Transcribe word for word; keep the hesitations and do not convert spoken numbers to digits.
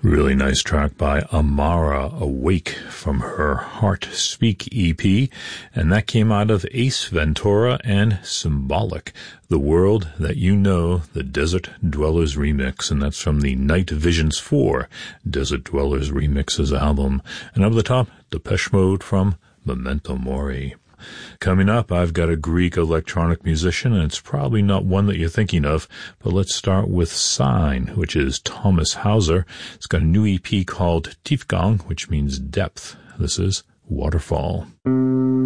Really nice track by Amara, Awake, from her Heart Speak E P, and that came out of Ace Ventura and Symbolic, The World That You Know, the Desert Dwellers remix, and that's from the Night Visions four Desert Dwellers remixes album. And over the top, Depeche Mode from Memento Mori. Coming up, I've got a Greek electronic musician, and it's probably not one that you're thinking of, but let's start with Sign, which is Thomas Hauser. It's got a new E P called Tiefgang, which means depth. This is Waterfall.